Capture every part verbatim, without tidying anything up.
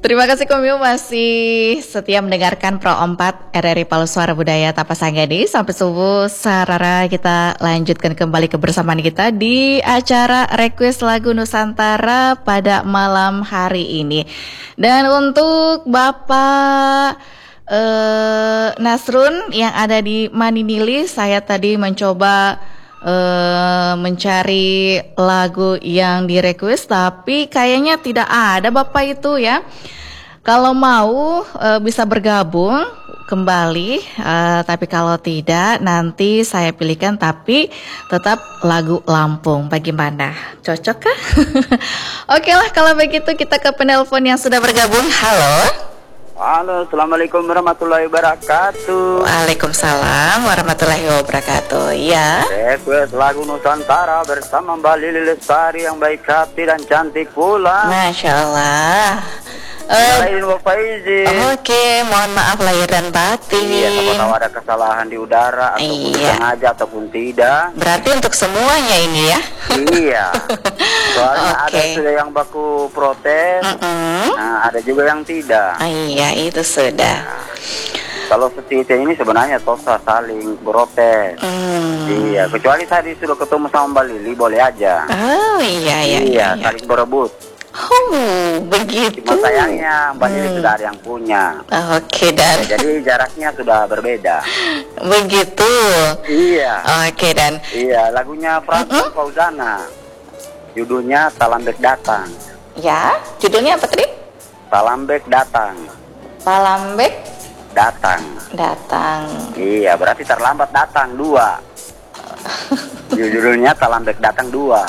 Terima kasih Komio masih setia mendengarkan Pro empat R R I Palu Suara Budaya Tapasangani. Sampai subuh sarara kita lanjutkan kembali kebersamaan kita di acara Request Lagu Nusantara pada malam hari ini. Dan untuk Bapak uh, Nasrun yang ada di Maninili, saya tadi mencoba Uh, mencari lagu yang di request, tapi kayaknya tidak ada Bapak itu ya. Kalau mau uh, bisa bergabung kembali, uh, tapi kalau tidak nanti saya pilihkan, tapi tetap lagu Lampung. Bagaimana? Cocok kah? Oke lah kalau begitu kita ke penelpon yang sudah bergabung. Halo. Halo, assalamualaikum warahmatullahi wabarakatuh. Waalaikumsalam warahmatullahi wabarakatuh. Ya. Request lagu Nusantara bersama Mbak Lili Lestari yang baik hati dan cantik pula. Masya Allah. Lain Bapak izin. Oke, mohon maaf lahir dan batin. Iya, siapa tahu ada kesalahan di udara ataupun iya. sengaja ataupun tidak. Berarti untuk semuanya ini ya. Iya. Soalnya okay. ada sudah yang baku protes, Mm-mm. nah ada juga yang tidak. Ah, iya, itu sudah. Nah, kalau seperti itu ini sebenarnya tosa saling protes. Mm. Iya, kecuali tadi sudah ketemu sama Mbak Lili boleh aja. Oh iya iya. Iya, iya, saling berebut. Oh, begitu. Cuma sayangnya Mbak Lili hmm. sudah ada yang punya. Oke, dan ya, jadi jaraknya sudah berbeda. Begitu. Iya. Oke, dan iya, lagunya Frans uh-uh. Fauzana. Judulnya Talambek Datang. Ya, judulnya apa tadi? Talambek Datang. Talambek Datang. Datang. Iya, berarti terlambat datang dua. Judulnya Talambek Datang dua.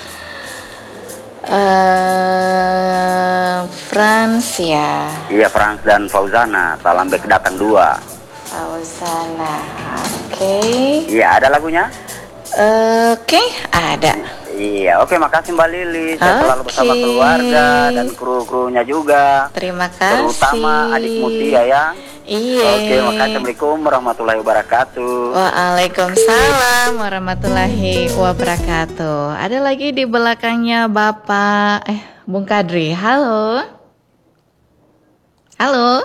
Uh, Frans ya. Iya, Frans dan Fauzana, Talambek Datang dua. Fauzana, oke. Okay. Iya, ada lagunya? Uh, oke, okay, ada. Iya, oke, okay, makasih Mbak Lili. Saya okay. selalu bersama keluarga dan kru-krunya juga. Terima kasih. Terutama adik Mutia ya. Iya. Oke, makasih. Assalamualaikum warahmatullahi wabarakatuh. Waalaikumsalam warahmatullahi wabarakatuh. Ada lagi di belakangnya Bapak eh Bung Kadri. Halo. Halo.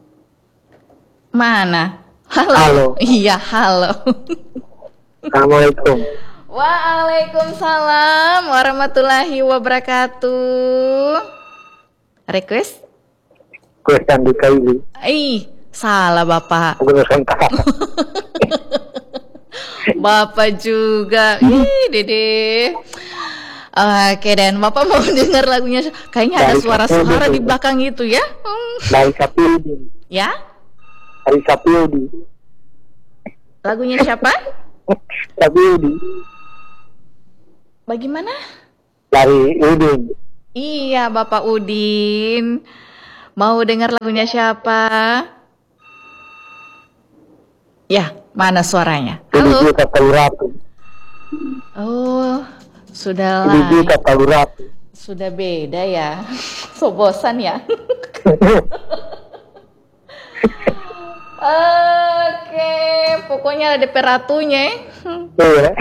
Mana? Halo. Halo. Iya, halo. Assalamualaikum. Waalaikumsalam warahmatullahi wabarakatuh. Request? Request Andika ini. Ih, salah Bapak. Nusantara. Bapak juga. Ih, Dede. Oke, dan Bapak mau dengar lagunya? Kayaknya ada suara-suara di belakang itu ya. Hmm. Dari Sapiudi. Ya? Dari Sapiudi. Lagunya siapa? Sapiudi. Bagaimana? Dari Udin. Iya, Bapak Udin. Mau dengar lagunya siapa? Ya, mana suaranya? Halo. Tujuh kata Uratu. Oh, sudah lah. Tujuh kata Uratu. Sudah beda ya. So bosan ya. Oke, pokoknya ada peratunya. Iya.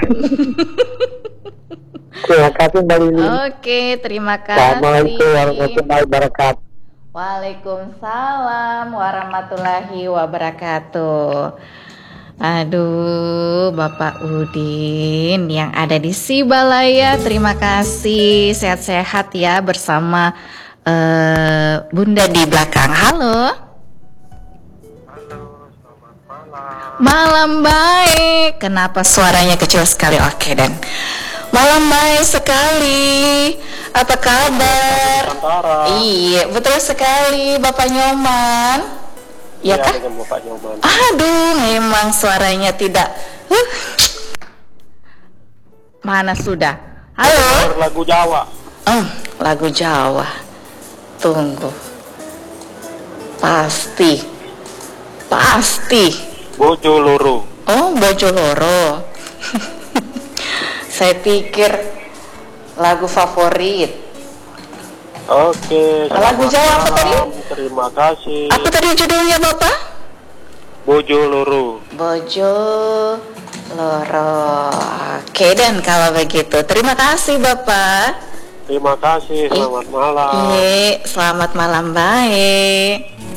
Terima kasih Mbak Lili. Oke, terima kasih. Assalamualaikum warahmatullahi wabarakatuh. Waalaikumsalam warahmatullahi wabarakatuh. Aduh, Bapak Udin yang ada di Sibalaya, terima kasih. Sehat-sehat ya bersama uh, Bunda di belakang. Halo. Halo, selamat malam. Malam baik. Kenapa suaranya kecil sekali? Oke, dan malam baik sekali. Apa kabar? Nusantara. Iya, betul sekali, Bapak Nyoman. Iya kah? Dengan Bapak Nyoman. Aduh, memang suaranya tidak. Uh. Mana sudah? Halo. Lagu Jawa. Oh, lagu Jawa. Tunggu. Pasti. Pasti. Bojo Loro. Oh, Bojo Loro. Saya pikir lagu favorit. Oke. Lagu Jawa apa tadi? Terima kasih. Apa tadi judulnya Bapak? Bojo Loro. Bojo Loro. Oke, dan kalau begitu terima kasih Bapak. Terima kasih, selamat malam. Iya, selamat malam, baik.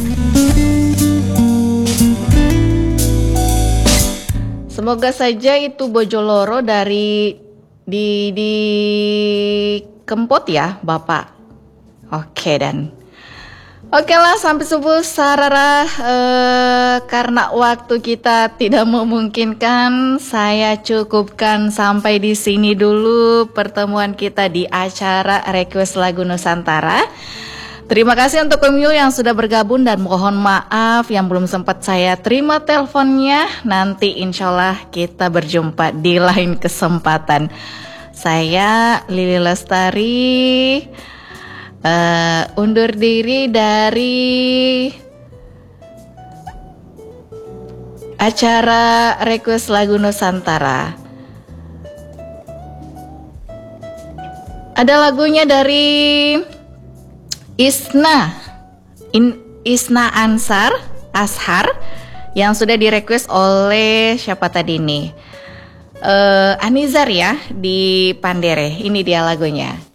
Semoga saja itu Bojoloro dari di di Kempot ya, Bapak. Oke dan oke lah, sampai subuh Sarara, eh, karena waktu kita tidak memungkinkan, saya cukupkan sampai di sini dulu pertemuan kita di acara Request Lagu Nusantara. Terima kasih untuk Pemio yang sudah bergabung dan mohon maaf yang belum sempat saya terima teleponnya. Nanti insya Allah kita berjumpa di lain kesempatan. Saya Lili Lestari Uh, undur diri dari acara Request Lagu Nusantara. Ada lagunya dari Isna In, Isna Ansar Ashar yang sudah direquest oleh siapa tadi nih? Uh, Anizar ya di Pandere. Ini dia lagunya.